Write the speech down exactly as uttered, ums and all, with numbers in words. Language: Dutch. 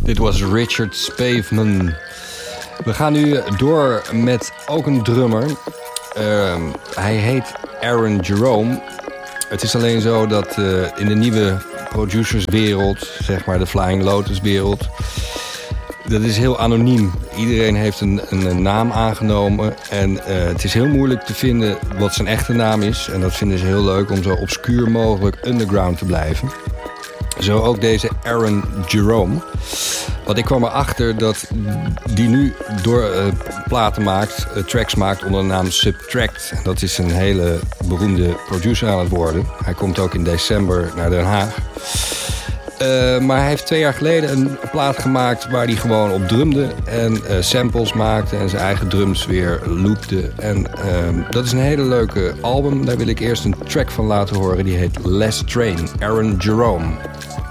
Dit was Richard Spaveman. We gaan nu door met ook een drummer. Uh, hij heet Aaron Jerome. Het is alleen zo dat uh, in de nieuwe producerswereld, zeg maar de Flying Lotus wereld, dat is heel anoniem. Iedereen heeft een, een naam aangenomen en uh, het is heel moeilijk te vinden wat zijn echte naam is. En dat vinden ze heel leuk om zo obscuur mogelijk underground te blijven. Zo ook deze Aaron Jerome. Want ik kwam erachter dat die nu door uh, platen maakt, uh, tracks maakt onder de naam Subtract. Dat is een hele beroemde producer aan het worden. Hij komt ook in december naar Den Haag. Uh, maar hij heeft twee jaar geleden een plaat gemaakt waar hij gewoon op drumde en uh, samples maakte en zijn eigen drums weer loopte. En uh, dat is een hele leuke album. Daar wil ik eerst een track van laten horen. Die heet Less Train, Aaron Jerome.